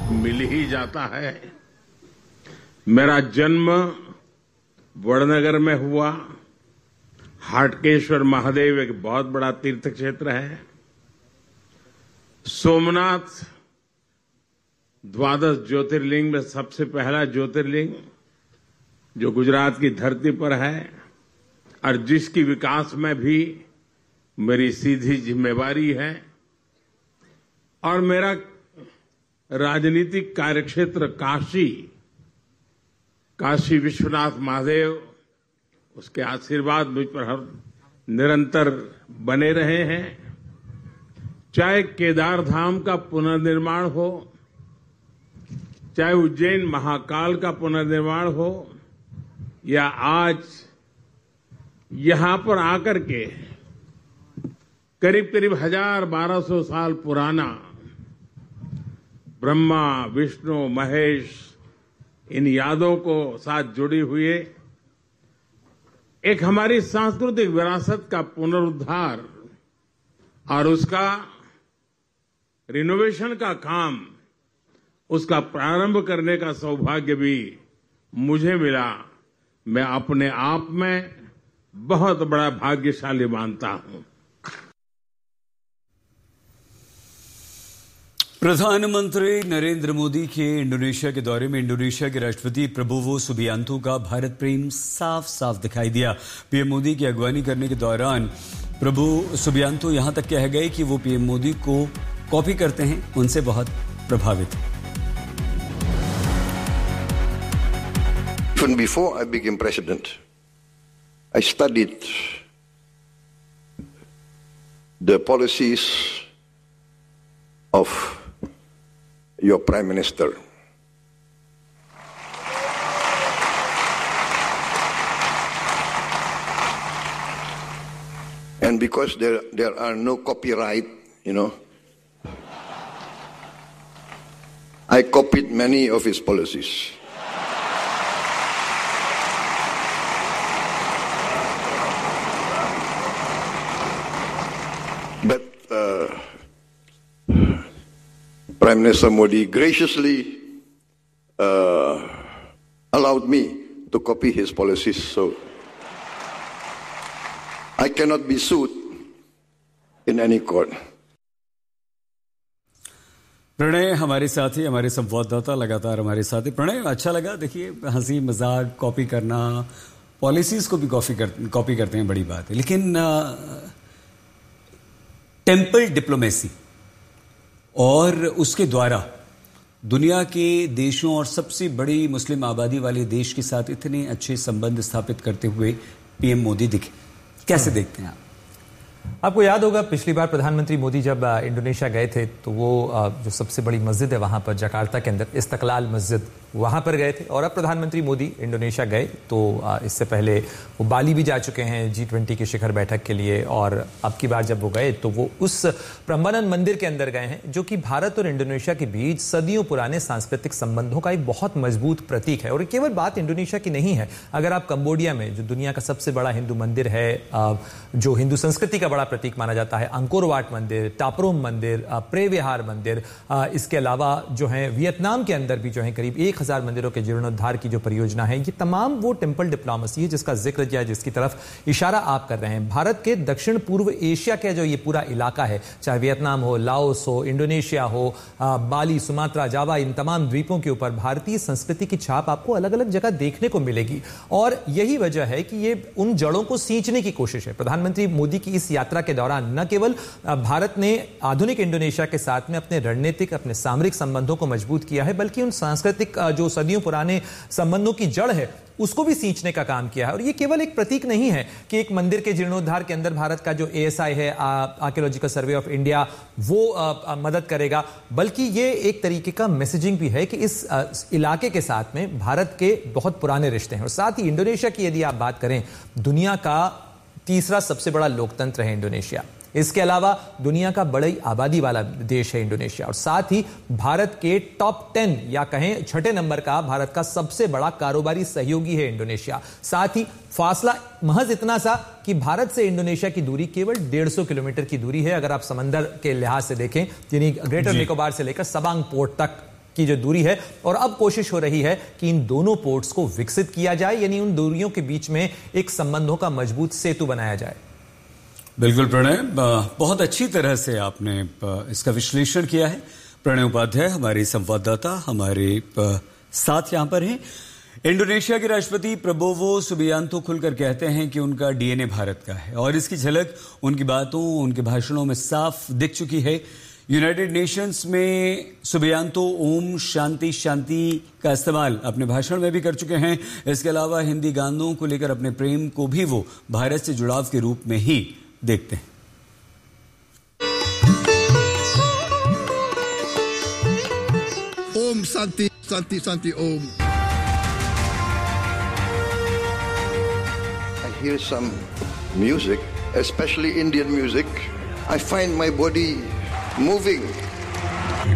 मिल ही जाता है। मेरा जन्म वडनगर में हुआ। हाटकेश्वर महादेव एक बहुत बड़ा तीर्थ क्षेत्र है। सोमनाथ द्वादश ज्योतिर्लिंग में सबसे पहला ज्योतिर्लिंग जो गुजरात की धरती पर है और जिसकी विकास में भी मेरी सीधी जिम्मेवारी है। और मेरा राजनीतिक कार्यक्षेत्र काशी विश्वनाथ महादेव, उसके आशीर्वाद मुझ पर हर निरंतर बने रहे हैं। चाहे केदार धाम का पुनर्निर्माण हो, चाहे उज्जैन महाकाल का पुनर्निर्माण हो, या आज यहां पर आकर के करीब 1200 साल पुराना ब्रह्मा विष्णु महेश इन यादों को साथ जुड़ी हुई एक हमारी सांस्कृतिक विरासत का पुनरुद्धार और उसका रिनोवेशन का काम, उसका प्रारंभ करने का सौभाग्य भी मुझे मिला। मैं अपने आप में बहुत बड़ा भाग्यशाली मानता हूं। प्रधानमंत्री नरेंद्र मोदी के इंडोनेशिया के दौरे में इंडोनेशिया के राष्ट्रपति प्रबोवो सुबियांतो का भारत प्रेम साफ साफ दिखाई दिया। पीएम मोदी की अगवानी करने के दौरान प्रभु सुबियांतो यहां तक कह गए कि वो पीएम मोदी को कॉपी करते हैं, उनसे बहुत प्रभावित हैं। Even before I became president, I studied the policies of your Prime Minister. And because there are no copyright, I copied many of his policies. But Prime Minister Modi graciously allowed me to copy his policies, so I cannot be sued in any court. Pranay हमारे साथी, हमारे संवाददाता लगातार हमारे साथी। प्रणय, अच्छा लगा। देखिए, हंसी मजाक, कॉपी करना, पॉलिसीज को भी कॉपी करते हैं, बड़ी बात है। लेकिन टेम्पल डिप्लोमेसी और उसके द्वारा दुनिया के देशों और सबसे बड़ी मुस्लिम आबादी वाले देश के साथ इतने अच्छे संबंध स्थापित करते हुए पीएम मोदी दिखे, कैसे देखते हैं आप? आपको याद होगा पिछली बार प्रधानमंत्री मोदी जब इंडोनेशिया गए थे तो वो जो सबसे बड़ी मस्जिद है वहां पर जकार्ता के अंदर, इस्तकलाल मस्जिद, वहां पर गए थे। और अब प्रधानमंत्री मोदी इंडोनेशिया गए तो इससे पहले वो बाली भी जा चुके हैं G20 की शिखर बैठक के लिए। और अब की बार जब वो गए तो वो उस प्रम्बनन मंदिर के अंदर गए हैं जो कि भारत और इंडोनेशिया के बीच सदियों पुराने सांस्कृतिक संबंधों का एक बहुत मजबूत प्रतीक है। और केवल बात इंडोनेशिया की नहीं है। अगर आप कंबोडिया में, जो दुनिया का सबसे बड़ा हिंदू मंदिर है, जो हिंदू संस्कृति का बड़ा प्रतीक माना जाता है, अंकोर वाट मंदिर, टापरोम मंदिर, प्रे विहार मंदिर, इसके अलावा जो है वियतनाम के अंदर भी जो है करीब 1000 मंदिरों के जीर्णोद्धार की जो परियोजना है, ये तमाम वो टेम्पल डिप्लोमेसी है जिसका जिक्र किया, जिसकी तरफ इशारा आप कर रहे हैं। भारत के दक्षिण पूर्व एशिया का जो ये पूरा इलाका है, चाहे वियतनाम हो, लाओस हो, इंडोनेशिया हो, बाली, सुमात्रा, जावा, इन तमाम द्वीपों के ऊपर भारतीय संस्कृति की छाप आपको अलग अलग जगह देखने को मिलेगी। और यही वजह है कि ये उन जड़ों को सींचने की कोशिश है। प्रधानमंत्री मोदी की इस यात्रा के दौरान न केवल भारत ने आधुनिक इंडोनेशिया के साथ में अपने रणनीतिक, अपने सामरिक संबंधों को मजबूत किया है, बल्कि उन सांस्कृतिक जो सदियों पुराने संबंधों की जड़ है उसको भी सींचने का काम किया है। और ये केवल एक प्रतीक नहीं है कि एक मंदिर के जीर्णोद्धार के अंदर भारत का जो ASI है, आर्कियोलॉजिकल सर्वे ऑफ इंडिया, वो मदद करेगा, बल्कि ये एक तरीके का मैसेजिंग भी है कि इस इलाके के साथ में भारत के बहुत पुराने रिश्ते हैं। और साथ ही इंडोनेशिया की यदि आप बात करें, दुनिया का तीसरा सबसे बड़ा लोकतंत्र है इंडोनेशिया। इसके अलावा दुनिया का बड़ी आबादी वाला देश है इंडोनेशिया। और साथ ही भारत के टॉप 10 या कहें छठे नंबर का भारत का सबसे बड़ा कारोबारी सहयोगी है इंडोनेशिया। साथ ही फासला महज इतना सा कि भारत से इंडोनेशिया की दूरी केवल 150 किलोमीटर की दूरी है, अगर आप समंदर के लिहाज से देखें, यानी ग्रेटर निकोबार से लेकर सबांग पोर्ट तक की जो दूरी है, और अब कोशिश हो रही है कि इन दोनों पोर्ट्स को विकसित किया जाए, यानी उन दूरियों के बीच में एक संबंधों का मजबूत सेतु बनाया जाए। बिल्कुल प्रणय, बहुत अच्छी तरह से आपने इसका विश्लेषण किया है। प्रणय उपाध्याय हमारे संवाददाता हमारे साथ यहां पर हैं। इंडोनेशिया के राष्ट्रपति प्रबोवो सुबियांतो खुलकर कहते हैं कि उनका डीएनए भारत का है, और इसकी झलक उनकी बातों, उनके भाषणों में साफ दिख चुकी है। यूनाइटेड नेशंस में सुबियांतो ओम शांति शांति का इस्तेमाल अपने भाषण में भी कर चुके हैं। इसके अलावा हिंदी गानों को लेकर अपने प्रेम को भी वो भारत से जुड़ाव के रूप में ही देखते हैं। ओम शांति शांति Shanti Om. I hear some music, especially Indian music. I find my body moving.